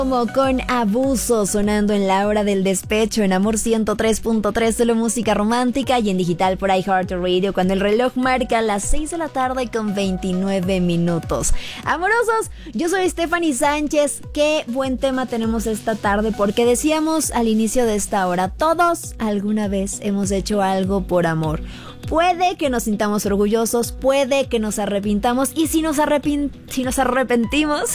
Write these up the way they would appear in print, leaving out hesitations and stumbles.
Como con Abuso sonando en la hora del despecho en Amor 103.3, solo música romántica, y en digital por iHeartRadio cuando el reloj marca las 6 de la tarde con 29 minutos. Amorosos, yo soy Stephanie Sánchez. Qué buen tema tenemos esta tarde, porque decíamos al inicio de esta hora, todos alguna vez hemos hecho algo por amor. Puede que nos sintamos orgullosos, puede que nos arrepintamos, y si nos arrepentimos...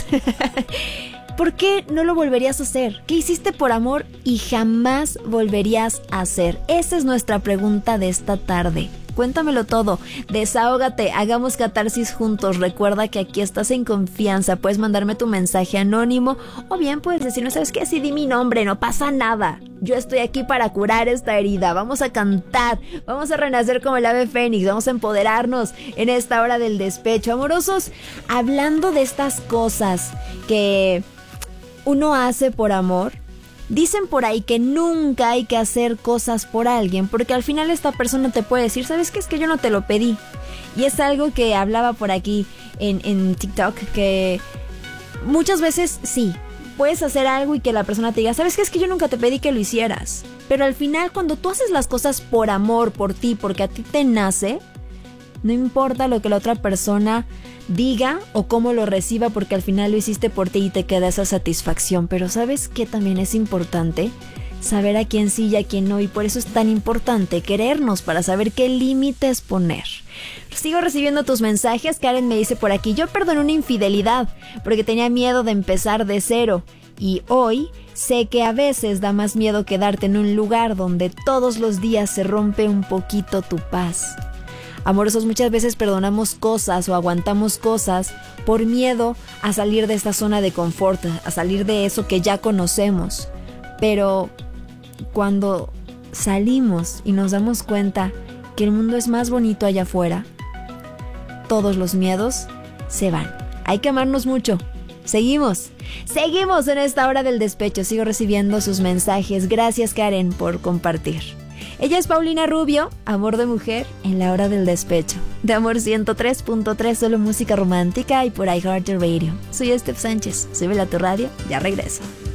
¿Por qué no lo volverías a hacer? ¿Qué hiciste por amor y jamás volverías a hacer? Esa es nuestra pregunta de esta tarde. Cuéntamelo todo, desahógate, hagamos catarsis juntos. Recuerda que aquí estás en confianza. Puedes mandarme tu mensaje anónimo, o bien puedes decirme, ¿sabes qué? Si di mi nombre, no pasa nada. Yo estoy aquí para curar esta herida. Vamos a cantar, vamos a renacer como el ave fénix, vamos a empoderarnos en esta hora del despecho. Amorosos, hablando de estas cosas que uno hace por amor, dicen por ahí que nunca hay que hacer cosas por alguien, porque al final esta persona te puede decir, ¿sabes qué? Es que yo no te lo pedí. Y es algo que hablaba por aquí en TikTok, que muchas veces sí, puedes hacer algo y que la persona te diga, ¿sabes qué? Es que yo nunca te pedí que lo hicieras. Pero al final, cuando tú haces las cosas por amor, por ti, porque a ti te nace, no importa lo que la otra persona diga o cómo lo reciba, porque al final lo hiciste por ti y te queda esa satisfacción. Pero ¿sabes qué también es importante? Saber a quién sí y a quién no, y por eso es tan importante querernos, para saber qué límites poner. Sigo recibiendo tus mensajes. Karen me dice por aquí, yo perdoné una infidelidad porque tenía miedo de empezar de cero, y hoy sé que a veces da más miedo quedarte en un lugar donde todos los días se rompe un poquito tu paz. Amorosos, muchas veces perdonamos cosas o aguantamos cosas por miedo a salir de esta zona de confort, a salir de eso que ya conocemos. Pero cuando salimos y nos damos cuenta que el mundo es más bonito allá afuera, todos los miedos se van. Hay que amarnos mucho. Seguimos en esta hora del despecho. Sigo recibiendo sus mensajes. Gracias, Karen, por compartir. Ella es Paulina Rubio, Amor de Mujer, en la hora del despecho. De Amor 103.3, solo música romántica, y por iHeartRadio. Soy Steph Sánchez, súbela a tu radio, ya regreso.